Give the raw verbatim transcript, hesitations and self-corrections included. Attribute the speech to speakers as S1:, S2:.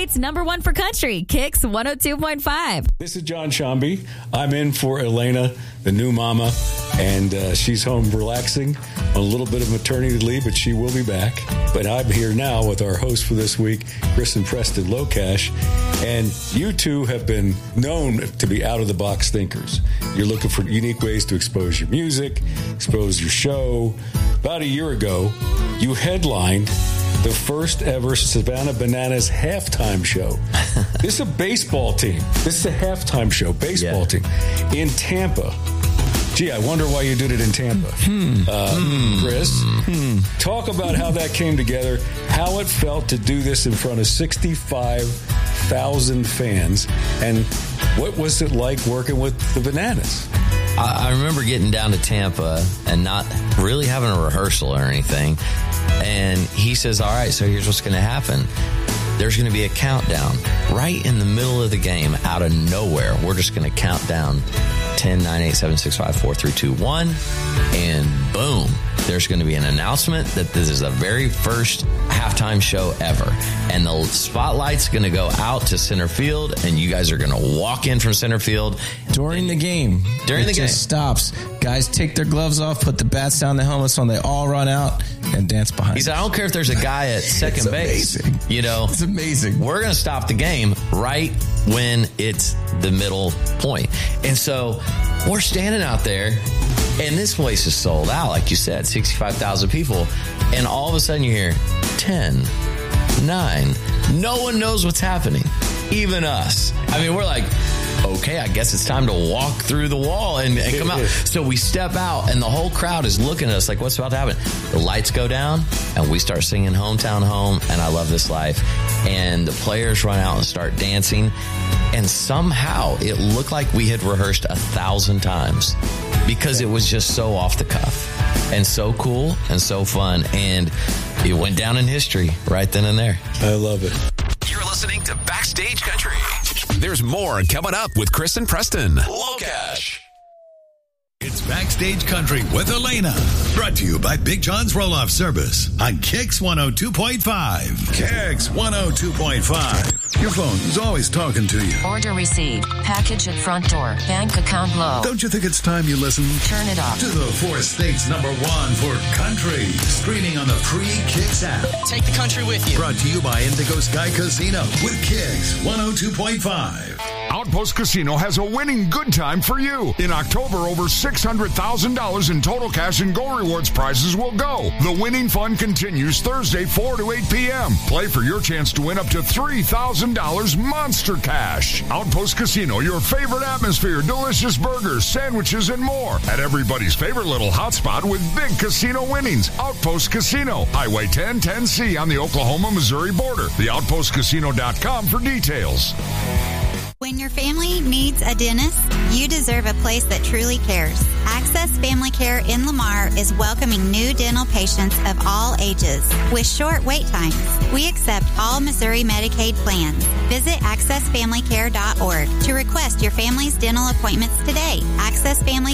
S1: State's number one for country, Kicks one oh two point five.
S2: This is John Shambi. I'm in for Elena, the new mama, and uh, she's home relaxing on a little bit of maternity leave, but she will be back. But I'm here now with our host for this week, Chris and Preston Locash, and you two have been known to be out-of-the-box thinkers. You're looking for unique ways to expose your music, expose your show. About a year ago, you headlined the first ever Savannah Bananas halftime show. This is a baseball team. This is a halftime show, baseball yeah. team in Tampa. Gee, I wonder why you did it in Tampa. Hmm. Uh, hmm. Chris, hmm. talk about how that came together, how it felt to do this in front of sixty-five thousand fans, and what was it like working with the Bananas?
S3: I remember getting down to Tampa and not really having a rehearsal or anything. And he says, all right, so here's what's going to happen. There's going to be a countdown right in the middle of the game out of nowhere. We're just going to count down ten, nine, eight, seven, six, five, four, three, two, one. And boom, there's going to be an announcement that this is the very first halftime show ever. And the spotlight's going to go out to center field, and you guys are going to walk in from center field.
S4: During the game.
S3: During
S4: it
S3: the game.
S4: It just stops. Guys take their gloves off, put the bats down, the helmets on, they all run out and dance behind.
S3: He said, I don't care if there's a guy at second base.
S4: Amazing.
S3: You know,
S4: it's amazing.
S3: We're going to stop the game right when it's the middle point. And so we're standing out there, and this place is sold out, like you said, sixty-five thousand people. And all of a sudden you hear ten, nine. No one knows what's happening, even us. I mean, we're like, okay, I guess it's time to walk through the wall and, and come out. So we step out, and the whole crowd is looking at us like, what's about to happen? The lights go down, and we start singing Hometown Home and I Love This Life. And the players run out and start dancing. And somehow it looked like we had rehearsed a thousand times because it was just so off the cuff and so cool and so fun. And it went down in history right then and there.
S2: I love it.
S5: You're listening to Backstage Country. There's more coming up with Chris and Preston. Locash.
S6: It's Backstage Country with Elena. Brought to you by Big John's Roll-Off Service on Kicks one oh two point five. Kicks one oh two point five. Your phone is always talking to you.
S7: Order received. Package at front door. Bank account low.
S6: Don't you think it's time you listen?
S7: Turn it off.
S6: To the four states number one for country. Streaming on the free Kicks app.
S8: Take the country with you.
S6: Brought to you by Indigo Sky Casino with Kicks one oh two point five.
S9: Outpost Casino has a winning good time for you. In October, over six hundred thousand dollars in total cash and Go Rewards prizes will go. The winning fun continues Thursday, four to eight p.m. Play for your chance to win up to three thousand dollars Monster Cash. Outpost Casino, your favorite atmosphere, delicious burgers, sandwiches, and more. At everybody's favorite little hotspot with big casino winnings. Outpost Casino, Highway ten, ten C on the Oklahoma-Missouri border. the outpost casino dot com for details.
S10: When your family needs a dentist, you deserve a place that truly cares. Access Family Care in Lamar is welcoming new dental patients of all ages with short wait times. We accept all Missouri Medicaid plans. Visit access family care dot org to request your family's dental appointments today. Access Family